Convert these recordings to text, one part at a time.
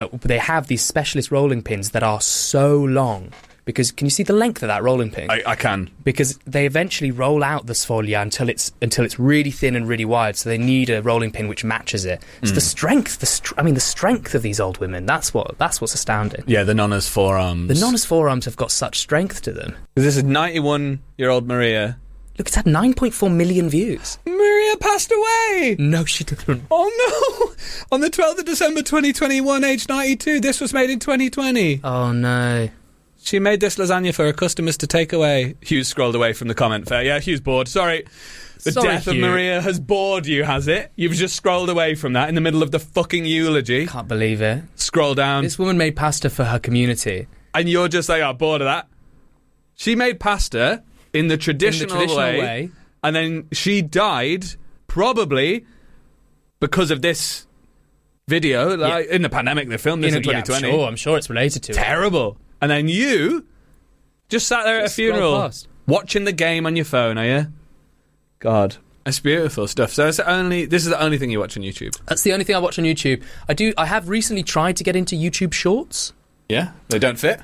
they have these specialist rolling pins that are so long. Because can you see the length of that rolling pin? I can. Because they eventually roll out the sfoglia until it's really thin and really wide. So they need a rolling pin which matches it. So the strength, the strength of these old women. That's what's astounding. Yeah, the nonna's forearms. The nonna's forearms have got such strength to them. This is 91-year-old Maria. Look, it's had 9.4 million views. Maria passed away. No, she didn't. Oh no! On the 12th of December 2021, aged 92. This was made in 2020. Oh no. She made this lasagna for her customers to take away. Hugh scrolled away from the comment fair. Yeah, Hugh's bored. Sorry. The death of Maria has bored you, has it? You've just scrolled away from that in the middle of the fucking eulogy. Can't believe it. Scroll down. This woman made pasta for her community. And you're just like, oh, bored of that. She made pasta in the traditional way. And then she died, probably, because of this video. Like, in the pandemic, they filmed this in 2020. Yeah, I'm sure it's related to it. Terrible. And then you just sat there at a funeral watching the game on your phone, are you? God. It's beautiful stuff. So this is the only thing you watch on YouTube? That's the only thing I watch on YouTube. I have recently tried to get into YouTube Shorts. Yeah? They don't fit?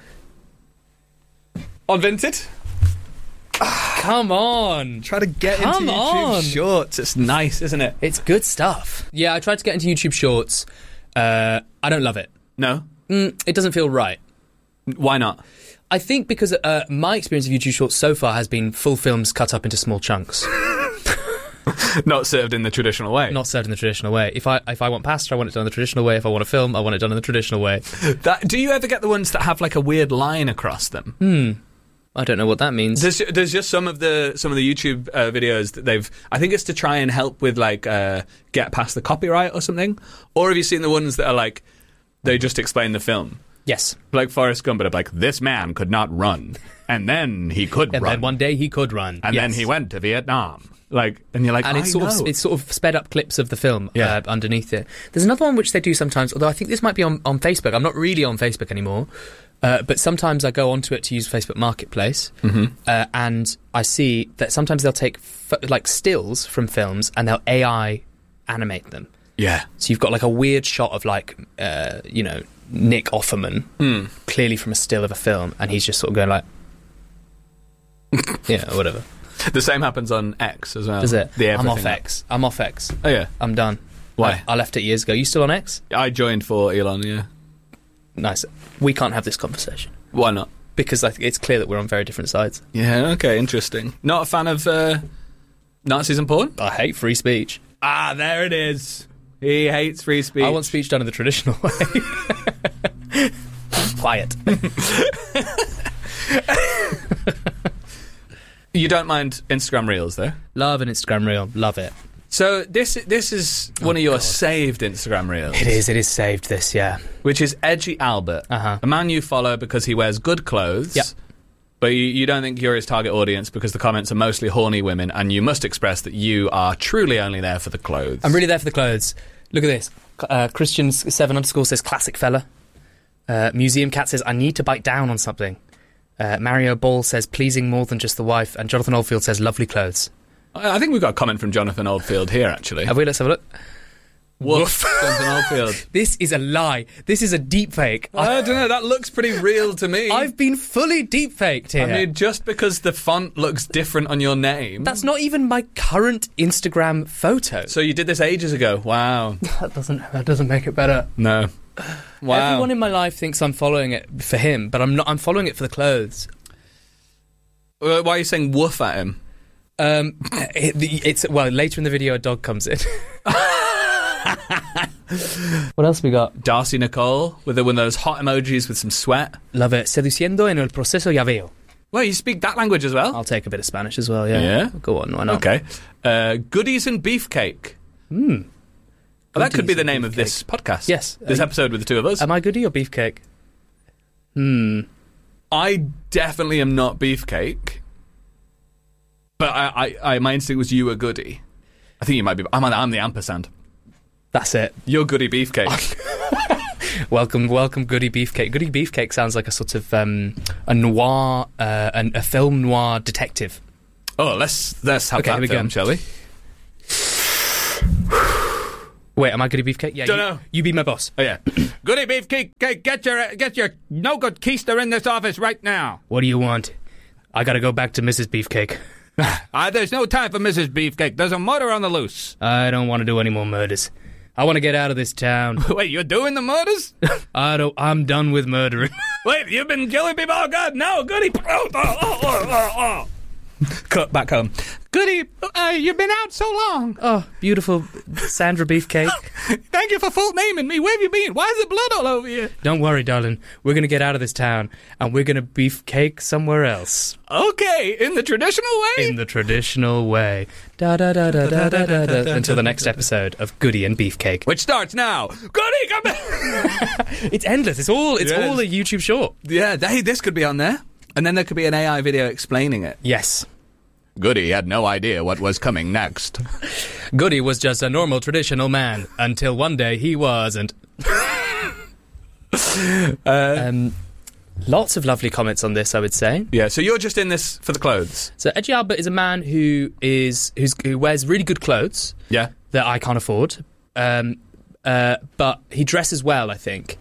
On Vinted? Come on. Try to get into YouTube Shorts. It's nice, isn't it? It's good stuff. Yeah, I tried to get into YouTube Shorts. I don't love it. No? It doesn't feel right. Why not? I think because my experience of YouTube Shorts so far has been full films cut up into small chunks. Not served in the traditional way. Not served in the traditional way. If I want pasta, I want it done the traditional way. If I want a film, I want it done in the traditional way. Do you ever get the ones that have like a weird line across them? I don't know what that means. There's just some of the YouTube videos that they've. I think it's to try and help with like get past the copyright or something. Or have you seen the ones that are like they just explain the film? Yes. Like Forrest Gump, but like, this man could not run. And then he could run. And then one day he could run. And then he went to Vietnam. Like, and you're like, and it's sort of sped up clips of the film underneath it. There's another one which they do sometimes, although I think this might be on Facebook. I'm not really on Facebook anymore. But sometimes I go onto it to use Facebook Marketplace. And I see that sometimes they'll take like stills from films and they'll AI animate them. Yeah. So you've got like a weird shot of like, Nick Offerman, clearly from a still of a film, and he's just sort of going like, yeah, whatever. The same happens on X as well. Does it? I'm off X. Oh, yeah. I'm done. Why? I left it years ago. You still on X? I joined for Elon, yeah. Nice. We can't have this conversation. Why not? Because I think it's clear that we're on very different sides. Yeah, okay, interesting. Not a fan of Nazis and porn? I hate free speech. Ah, there it is. He hates free speech. I want speech done in the traditional way. Quiet. You don't mind Instagram Reels, though? Love an Instagram Reel. Love it. So this is one of your saved Instagram Reels. It is saved, this, yeah. Which is Edgy Albert, a man you follow because he wears good clothes. Yep. But you don't think you're his target audience because the comments are mostly horny women, and you must express that you are truly only there for the clothes. I'm really there for the clothes. Look at this. Christian7_ says, classic fella. Museum Cat says, I need to bite down on something. Mario Ball says, pleasing more than just the wife. And Jonathan Oldfield says, lovely clothes. I think we've got a comment from Jonathan Oldfield here, actually. Have we? Let's have a look. Woof. Jonathan Oldfield. This is a lie. This is a deep fake. I don't know. That looks pretty real to me. I've been fully deep faked here. I mean, just because the font looks different on your name. That's not even my current Instagram photo. So you did this ages ago. Wow. That doesn't make it better. No. Wow. Everyone in my life thinks I'm following it for him, but I'm not. I'm following it for the clothes. Why are you saying woof at him? It's later in the video a dog comes in. What else we got? Darcy Nicole with one of those hot emojis with some sweat. Love it. Seduciendo en el proceso ya veo. Well, you speak that language as well? I'll take a bit of Spanish as well, yeah. Yeah? Go on, why not? Okay. Goodies and Beefcake. Well, that could be the name of this podcast. Yes. This episode with the two of us. Am I goodie or beefcake? I definitely am not Beefcake. But I my instinct was you were goody. I think you might be. I'm the ampersand. That's it. You're Goody Beefcake. Welcome, Goody Beefcake. Goody Beefcake sounds like a sort of a noir, a film noir detective. Oh, let's have okay, that film, shall we? Wait, am I Goody Beefcake? Yeah. Don't know. You be my boss. Oh, yeah. Goody Beefcake, get your no-good keister in this office right now. What do you want? I gotta go back to Mrs. Beefcake. There's no time for Mrs. Beefcake. There's a murder on the loose. I don't want to do any more murders. I want to get out of this town. Wait, you're doing the murders? I'm done with murdering. Wait, you've been killing people? Oh, God, no, Goody. Cut back home. Goody, you've been out so long. Oh, beautiful Sandra Beefcake. Thank you for full naming me. Where have you been? Why is there blood all over you? Don't worry, darling. We're going to get out of this town, and we're going to beefcake somewhere else. Okay, in the traditional way? In the traditional way. Da-da-da-da-da-da-da. Until the next episode of Goody and Beefcake. Which starts now. Goody, come back! It's endless. It's all a YouTube short. Yeah, this could be on there. And then there could be an AI video explaining it. Yes. Goody had no idea what was coming next. Goody was just a normal, traditional man until one day he wasn't. Lots of lovely comments on this, I would say. Yeah, so you're just in this for the clothes. So Edgy Albert is a man who wears really good clothes. Yeah. That I can't afford. But he dresses well, I think.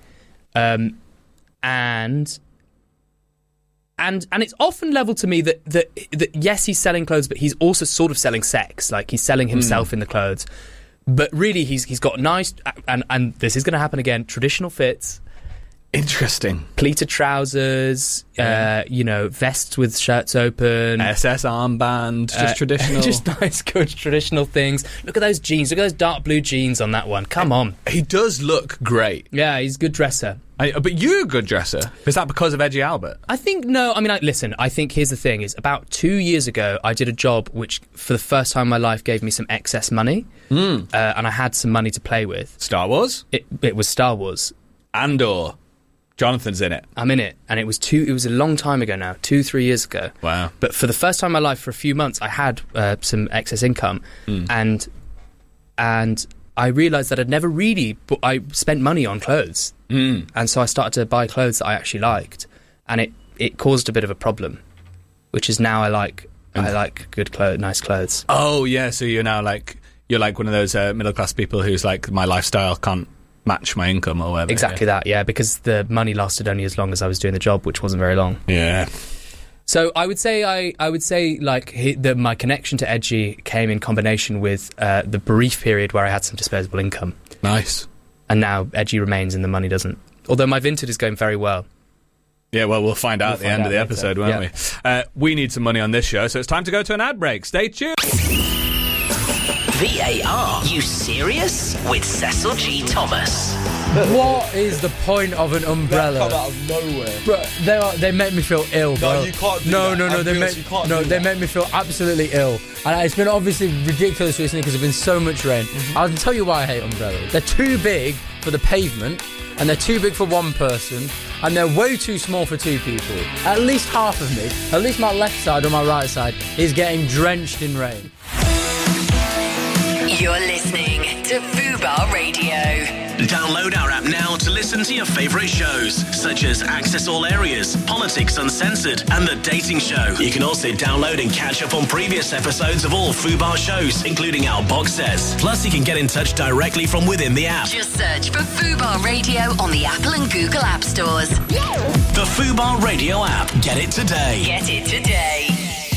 And it's often leveled to me that yes, he's selling clothes, but he's also sort of selling sex. Like, he's selling himself in the clothes. But really, he's got nice, and this is going to happen again, traditional fits. Interesting. Pleated trousers, vests with shirts open. SS armband, just traditional. Just nice, good traditional things. Look at those jeans. Look at those dark blue jeans on that one. Come on. He does look great. Yeah, he's a good dresser. But you're a good dresser. Is that because of Edgy Albert? I think, no. I mean, listen, I think here's the thing, is about 2 years ago, I did a job which, for the first time in my life, gave me some excess money. And I had some money to play with. Star Wars? It was Star Wars. Andor. Jonathan's in it. I'm in it. And it was a long time ago now, 2-3 years ago. Wow. But for the first time in my life, for a few months, I had some excess income. And I realised that I'd never really... I spent money on clothes. And so I started to buy clothes that I actually liked. And it caused a bit of a problem, which is now I like good clothes, nice clothes. Oh, yeah, so you're now you're like one of those middle-class people who's like, my lifestyle can't match my income or whatever. Exactly that, yeah, because the money lasted only as long as I was doing the job, which wasn't very long. Yeah. So I would say my connection to Edgy came in combination with the brief period where I had some disposable income. Nice. And now Edgy remains and the money doesn't. Although my Vinted is going very well. Yeah, well, we'll find out at the end of the episode, won't we? We need some money on this show, so it's time to go to an ad break. Stay tuned. VAR, you serious? With Cecil G. Thomas. What is the point of an umbrella? That come out of nowhere. Bro, they make me feel ill, bro. No, you can't do no, that. No, they make me feel absolutely ill. And it's been obviously ridiculous recently because there's been so much rain. I'll tell you why I hate umbrellas. They're too big for the pavement, and they're too big for one person, and they're way too small for two people. At least half of me, at least my left side or my right side, is getting drenched in rain. You're listening to Fubar Radio. Download our app now to listen to your favourite shows, such as Access All Areas, Politics Uncensored, and The Dating Show. You can also download and catch up on previous episodes of all Fubar shows, including our box sets. Plus, you can get in touch directly from within the app. Just search for Fubar Radio on the Apple and Google App Stores. The Fubar Radio app. Get it today. Get it today.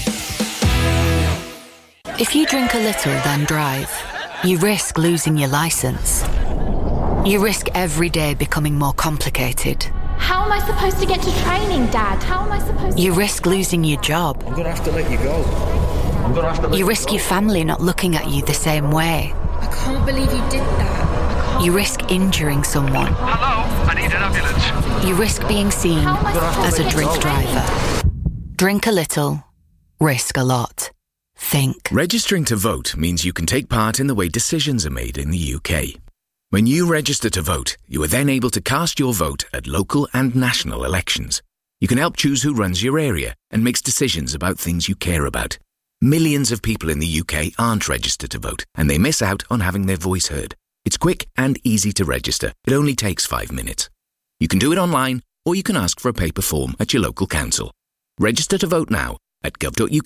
If you drink a little, then drive, you risk losing your licence. You risk every day becoming more complicated. How am I supposed to get to training, Dad? How am I supposed to... You risk losing your job. I'm going to have to let you go. You risk your family not looking at you the same way. I can't believe you did that. You risk injuring someone. Hello, I need an ambulance. You risk being seen as a drink driver. Drink a little, risk a lot. Think. Registering to vote means you can take part in the way decisions are made in the UK. When you register to vote, you are then able to cast your vote at local and national elections. You can help choose who runs your area and makes decisions about things you care about. Millions of people in the UK aren't registered to vote, and they miss out on having their voice heard. It's quick and easy to register. It only takes 5 minutes. You can do it online, or you can ask for a paper form at your local council. Register to vote now at gov.uk/vote.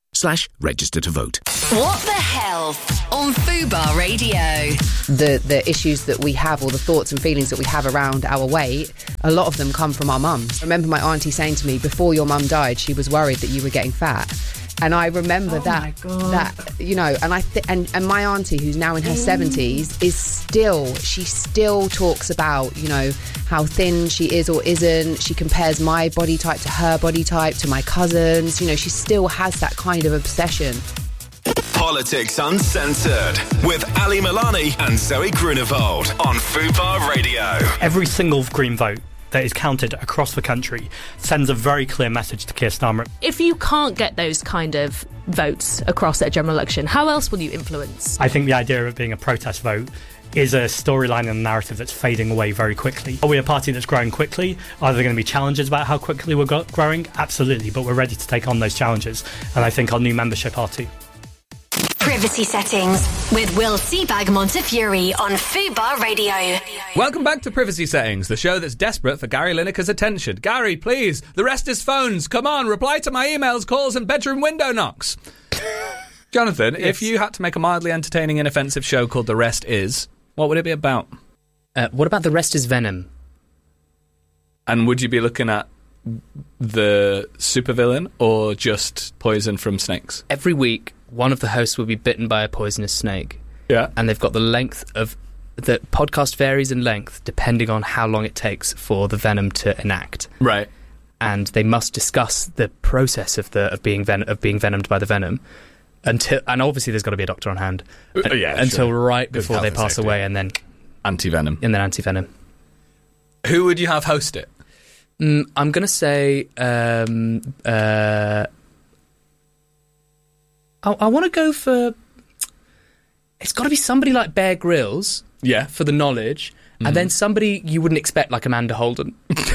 UK.com/register to vote. What the hell on Fubar Radio? The issues that we have, or the thoughts and feelings that we have around our weight, a lot of them come from our mums. I remember my auntie saying to me, before your mum died, she was worried that you were getting fat. And I remember that, you know, and and my auntie, who's now in her 70s, she still talks about, you know, how thin she is or isn't. She compares my body type to her body type, to my cousins. You know, she still has that kind of obsession. Politics Uncensored with Ali Milani and Zoe Grunewald on Fubar Radio. Every single Green vote that is counted across the country sends a very clear message to Keir Starmer. If you can't get those kind of votes across at a general election, how else will you influence? I think the idea of it being a protest vote is a storyline and a narrative that's fading away very quickly. Are we a party that's growing quickly? Are there going to be challenges about how quickly we're growing? Absolutely, but we're ready to take on those challenges, and I think our new membership are too. Privacy Settings with Will Seabag Montefiore on Fubar Radio. Welcome back to Privacy Settings, the show that's desperate for Gary Lineker's attention. Gary, please, the rest is phones. Come on, reply to my emails, calls and bedroom window knocks. Jonathan, yes. If you had to make a mildly entertaining, inoffensive show called The Rest Is, what would it be about? What about The Rest Is Venom? And would you be looking at the supervillain or just poison from snakes? Every week, one of the hosts will be bitten by a poisonous snake. Yeah. And they've got the length of... The podcast varies in length depending on how long it takes for the venom to enact. Right. And they must discuss the process of being venomed by the venom. And obviously there's got to be a doctor on hand. Until right before they pass away, and then... Anti-venom. And then anti-venom. Who would you have host it? I'm going to say... I want to go for... It's got to be somebody like Bear Grylls, yeah, for the knowledge, and then somebody you wouldn't expect, like Amanda Holden.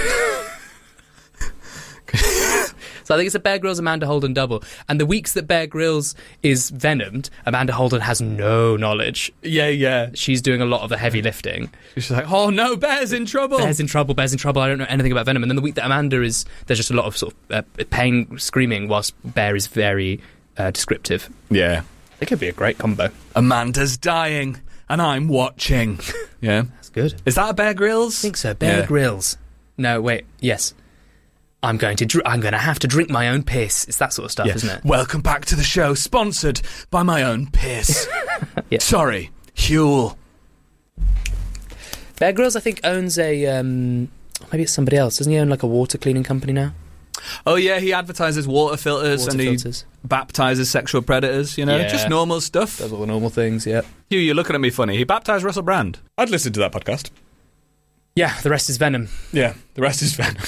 So I think it's a Bear Grylls Amanda Holden double. And the weeks that Bear Grylls is venomed, Amanda Holden has no knowledge. Yeah. She's doing a lot of the heavy lifting. She's like, oh no, Bear's in trouble. Bear's in trouble. I don't know anything about venom. And then the week that Amanda is, there's just a lot of sort of pain, screaming, whilst Bear is very descriptive. Yeah. I think it'd be a great combo. Amanda's dying, and I'm watching. Yeah. That's good. Is that a Bear Grylls? I think so. Bear Grylls. No, wait. Yes. I'm going to have to drink my own piss. It's that sort of stuff, isn't it? Welcome back to the show, sponsored by my own piss. Yeah. Sorry, Huel. Bear Grylls, I think, owns a... maybe it's somebody else. Doesn't he own, like, a water cleaning company now? Oh, yeah, he advertises water filters he baptises sexual predators, you know? Yeah. Just normal stuff. Does all the normal things, yeah. Hugh, you're looking at me funny. He baptised Russell Brand. I'd listen to that podcast. Yeah, The Rest Is Venom. Yeah, The Rest Is Venom.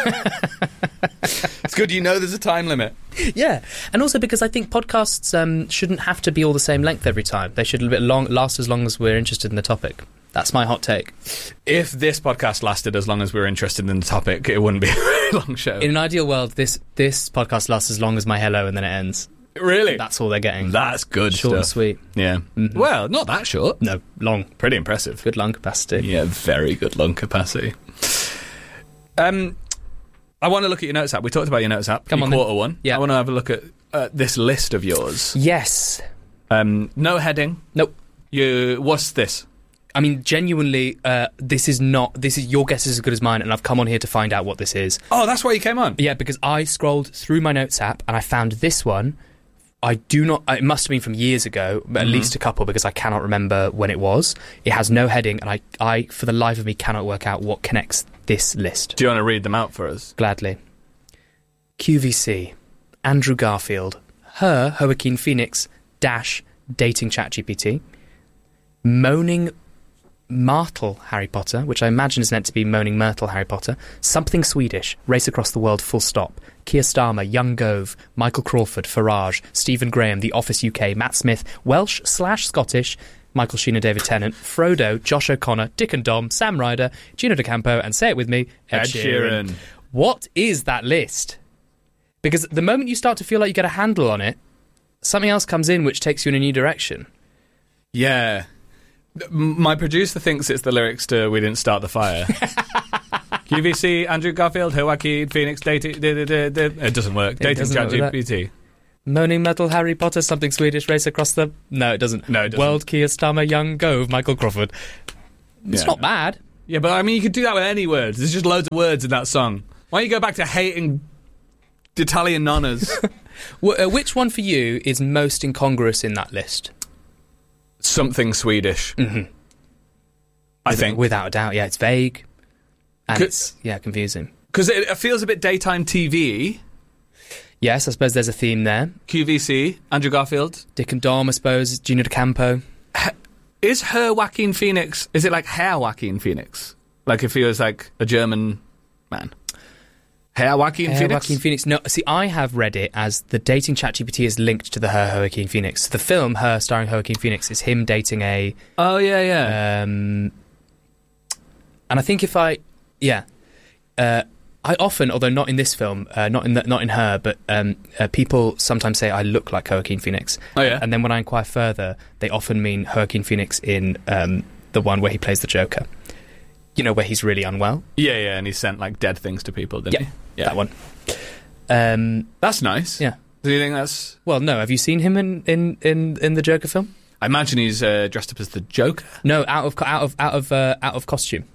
It's good you know there's a time limit. Yeah, and also because I think podcasts shouldn't have to be all the same length every time. They should last as long as we're interested in the topic. That's my hot take. If this podcast lasted as long as we were interested in the topic, it wouldn't be a very long show. In an ideal world, this podcast lasts as long as my hello and then it ends. Really? That's all they're getting. That's good Short and sweet. Yeah. Mm-hmm. Well, not that short. No, long. Pretty impressive. Good lung capacity. Yeah, very good lung capacity. I want to look at your notes app. We talked about your notes app. Come on, quarter one. Yeah. I want to have a look at this list of yours. Yes. No heading. Nope. What's this? I mean, genuinely, this is your guess is as good as mine, and I've come on here to find out what this is. Oh, that's why you came on? Yeah, because I scrolled through my notes app and I found this one. It must have been from years ago, at least a couple, because I cannot remember when it was. It has no heading, and I, for the life of me, cannot work out what connects this list. Do you want to read them out for us? Gladly. QVC, Andrew Garfield, her, Joaquin Phoenix, dating ChatGPT, moaning Myrtle Harry Potter, which I imagine is meant to be Moaning Myrtle Harry Potter, Something Swedish, Race Across the World, full stop, Keir Starmer, Young Gove, Michael Crawford, Farage, Stephen Graham, The Office UK, Matt Smith, Welsh/Scottish, Michael Sheen and David Tennant, Frodo, Josh O'Connor, Dick and Dom, Sam Ryder, Gino D'Acampo, and say it with me, Ed Sheeran. What is that list? Because the moment you start to feel like you get a handle on it, something else comes in which takes you in a new direction. Yeah. My producer thinks it's the lyrics to We Didn't Start the Fire. QVC, Andrew Garfield, Joaquin Phoenix, dating... It doesn't work. Dating ChatGPT. Moaning Metal, Harry Potter, something Swedish, race across the... No, it doesn't. World Kia Stammer, Young Gove, Michael Crawford. It's not bad. Yeah, but I mean, you could do that with any words. There's just loads of words in that song. Why don't you go back to hating Italian nonnas? Which one for you is most incongruous in that list? Something Swedish. Mm-hmm. I think. Without a doubt, yeah. It's vague. And it's, confusing. Because it feels a bit daytime TV. Yes, I suppose there's a theme there. QVC, Andrew Garfield. Dick and Dom, I suppose. Gina D'Acampo. Is her Joaquin Phoenix... Is it like hair Joaquin Phoenix? Like if he was like a German man. Hair Joaquin Phoenix? Joaquin Phoenix. No, see, I have read it as the dating ChatGPT is linked to the Her Joaquin Phoenix. The film, Her, starring Joaquin Phoenix, is him dating a... Oh, yeah. And I think if I... Yeah. I often, although not in this film, not in Her, but people sometimes say I look like Joaquin Phoenix. Oh, yeah? And then when I inquire further, they often mean Joaquin Phoenix in the one where he plays the Joker. You know, where he's really unwell. Yeah, and he sent, like, dead things to people, didn't he? Yeah, that one. That's nice. Yeah. Do you think that's... Well, no. Have you seen him in the Joker film? I imagine he's dressed up as the Joker. No, out of costume.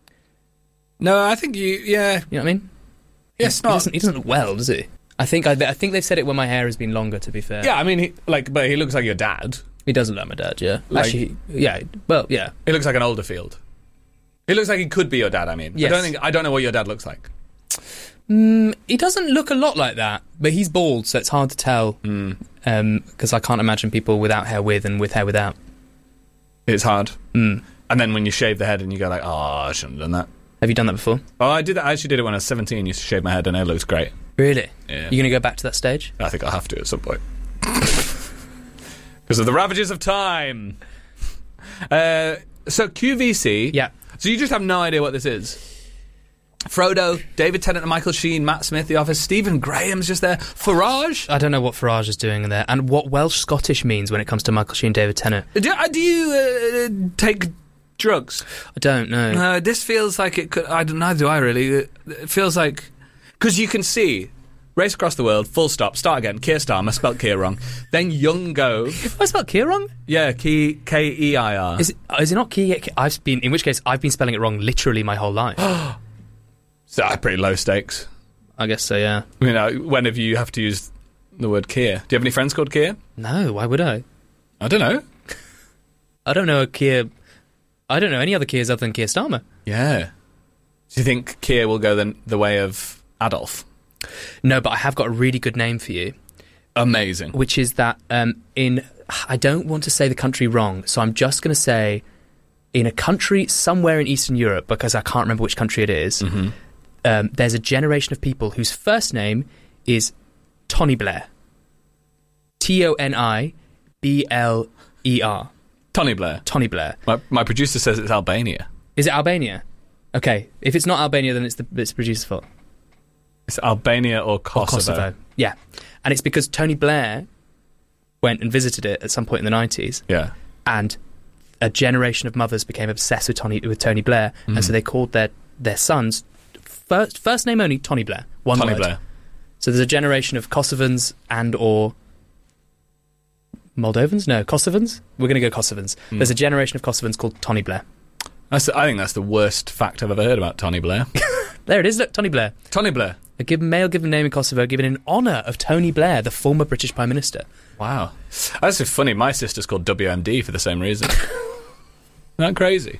No, I think you... Yeah. You know what I mean? Yes, he doesn't look well, does he? I think they've said it when my hair has been longer, to be fair. Yeah, I mean, but he looks like your dad. He does look like my dad, yeah. Like, actually, yeah. Well, yeah. He looks like an older Field. He looks like he could be your dad, I mean. Yes. I don't know what your dad looks like. He doesn't look a lot like that, but he's bald, so it's hard to tell. Because I can't imagine people without hair with and with hair without. It's hard. And then when you shave the head and you go like, oh, I shouldn't have done that. Have you done that before? Oh, I did that. I actually did it when I was 17. Used to shave my head and it looks great. Really? Yeah. You're going to go back to that stage? I think I'll have to at some point. Because of the ravages of time. So QVC. Yeah. So you just have no idea what this is. Frodo, David Tennant and Michael Sheen, Matt Smith, The Office, Stephen Graham's just there. Farage? I don't know what Farage is doing in there, and what Welsh-Scottish means when it comes to Michael Sheen and David Tennant. Do you take drugs? I don't know. No, this feels like it could... Neither do I, really. It feels like... Because you can see... Race Across the World, full stop, start again, Keir Starmer, spelt Keir wrong. Then Young Gove. I spelled Keir wrong? Yeah, Keir. Is it not Keir? In which case, I've been spelling it wrong literally my whole life. So pretty low stakes. I guess so, yeah. You know, whenever you have to use the word Keir. Do you have any friends called Keir? No, why would I? I don't know. I don't know a Keir... I don't know any other Keirs other than Keir Starmer. Yeah. Do you think Keir will go the way of Adolf? No, but I have got a really good name for you. Amazing. Which is that I don't want to say the country wrong, so I'm just going to say in a country somewhere in Eastern Europe, because I can't remember which country it is, there's a generation of people whose first name is Tony Blair. Tonibeler. Tony Blair. Tony Blair. My producer says it's Albania. Is it Albania? Okay. If it's not Albania, then it's the producer's fault. It's Albania or Kosovo. Yeah. And it's because Tony Blair went and visited it at some point in the 90s. Yeah. And a generation of mothers became obsessed with Tony Blair, and so they called their sons, first name only, Tony Blair. One Tony word. Blair. So there's a generation of Kosovans and or Moldovans? No, Kosovans? We're going to go Kosovans. There's a generation of Kosovans called Tony Blair. I think that's the worst fact I've ever heard about Tony Blair. There it is, look, Tony Blair. Tony Blair. A male given name in Kosovo given in honour of Tony Blair, the former British Prime Minister. Wow. That's so funny. My sister's called WMD for the same reason. Isn't that crazy?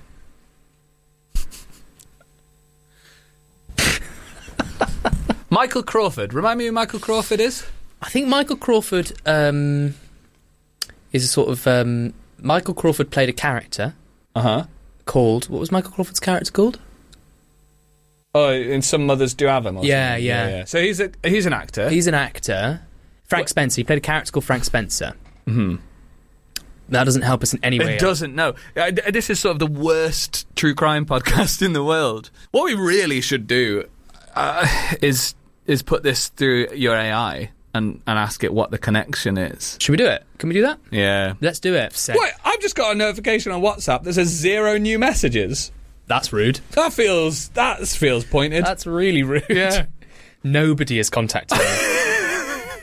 Michael Crawford. Remind me who Michael Crawford is? I think Michael Crawford is a sort of... Michael Crawford played a character called... What was Michael Crawford's character called? Oh, in Some Mothers Do Have Them. Yeah. So he's an actor. He's an actor. Frank Spencer. He played a character called Frank Spencer. Mm-hmm. That doesn't help us in any way. It doesn't, no. This is sort of the worst true crime podcast in the world. What we really should do is put this through your AI and ask it what the connection is. Should we do it? Can we do that? Yeah. Let's do it. Wait, I've just got a notification on WhatsApp that says 0 new messages. That's rude. That feels pointed. That's really rude. Yeah. Nobody has contacted me.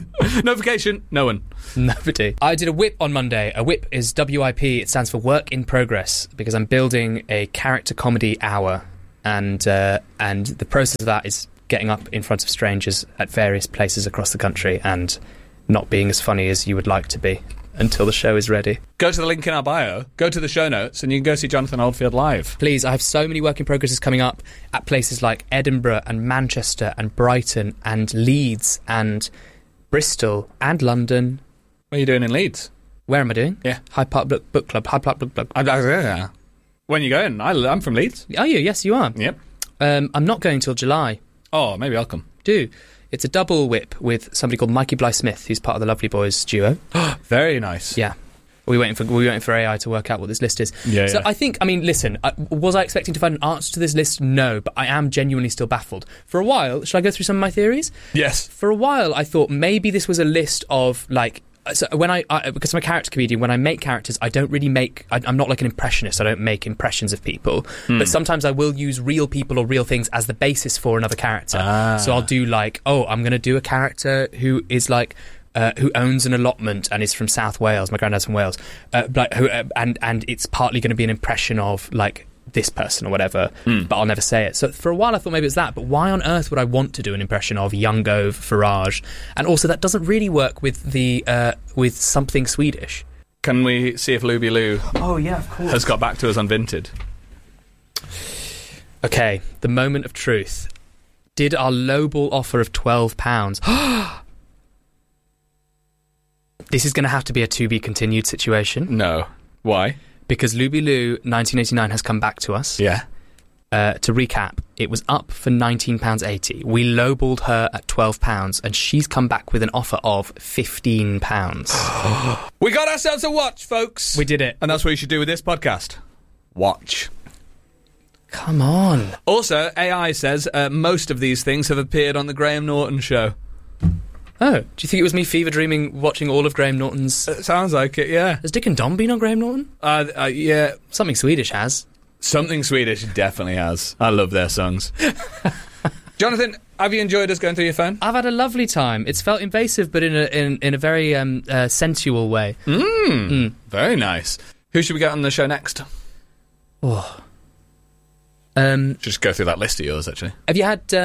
Notification, no one. Nobody. I did a WIP on Monday. A WIP is WIP. It stands for Work in Progress, because I'm building a character comedy hour, and the process of that is getting up in front of strangers at various places across the country and not being as funny as you would like to be until the show is ready. Go to the link in our bio, go to the show notes, and you can go see Jonathan Oldfield live. Please, I have so many work in progresses coming up at places like Edinburgh and Manchester and Brighton and Leeds and Bristol and London. What are you doing in Leeds? Where am I doing? Yeah. Hyde Park Book Club. Hyde Park Book Club. When are you going? I'm from Leeds. Are you? Yes, you are. Yep. I'm not going till July. Oh, maybe I'll come. Do. It's a double WIP with somebody called Mikey Bly-Smith, who's part of the Lovely Boys duo. Very nice. Yeah. We're waiting for AI to work out what this list is. Yeah, so yeah. I think, listen, was I expecting to find an answer to this list? No, but I am genuinely still baffled. For a while, should I go through some of my theories? Yes. For a while, I thought maybe this was a list of, like... So when because I'm a character comedian, when I make characters, I don't really make... I'm not like an impressionist. I don't make impressions of people. But sometimes I will use real people or real things as the basis for another character. So I'll do like, I'm going to do a character who is like... who owns an allotment and is from South Wales. My granddad's from Wales. And it's partly going to be an impression of, like, this person or whatever, but I'll never say it. So for a while I thought maybe it's that, but why on earth would I want to do an impression of Young Gove Farage? And also that doesn't really work with the with something Swedish. Can we see if Luby Lou of course. has got back to us on Vinted? Okay, the moment of truth. Did our lowball offer of £12... This is going to have to be a to-be-continued situation. No. Why? Because Luby Lou 1989 has come back to us. Yeah. To recap, it was up for £19.80. We lowballed her at £12, and she's come back with an offer of £15. We got ourselves a watch, folks. We did it. And that's what you should do with this podcast. Watch. Come on. Also, AI says most of these things have appeared on the Graham Norton show. Oh, do you think it was me fever dreaming watching all of Graham Norton's... It sounds like it, yeah. Has Dick and Dom been on Graham Norton? Yeah. Something Swedish has. Something Swedish definitely has. I love their songs. Jonathan, have you enjoyed us going through your phone? I've had a lovely time. It's felt invasive, but in a very sensual way. Very nice. Who should we get on the show next? Just go through that list of yours, actually. Have you had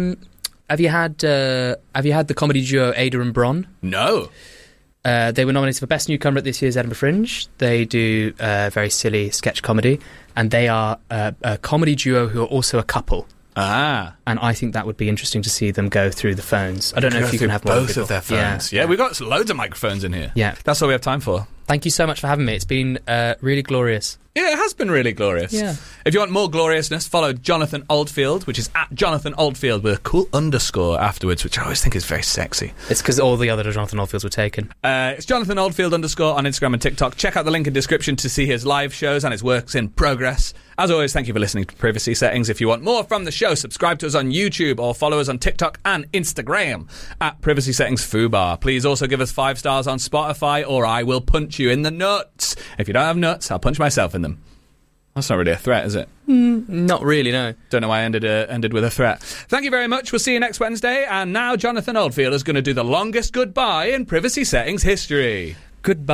the comedy duo Ada and Bron? No. They were nominated for Best Newcomer at this year's Edinburgh Fringe. They do very silly sketch comedy, and they are a comedy duo who are also a couple. Ah. And I think that would be interesting to see them go through the phones. I don't know if you can have both of their phones. Yeah, we've got loads of microphones in here. Yeah. That's all we have time for. Thank you so much for having me. It's been really glorious. Yeah, it has been really glorious. Yeah. If you want more gloriousness, follow Jonathan Oldfield, which is at Jonathan Oldfield with a cool underscore afterwards, which I always think is very sexy. It's because all the other Jonathan Oldfields were taken. It's Jonathan Oldfield underscore on Instagram and TikTok. Check out the link in description to see his live shows and his works in progress. As always, thank you for listening to Privacy Settings. If you want more from the show, subscribe to us on YouTube or follow us on TikTok and Instagram at Privacy Settings Fubar. Please also give us 5 stars on Spotify or I will punch you in the nuts. If you don't have nuts, I'll punch myself in them. That's not really a threat, is it? Not really, no. Don't know why I ended with a threat. Thank you very much. We'll see you next Wednesday. And now Jonathan Oldfield is going to do the longest goodbye in Privacy Settings history. Goodbye.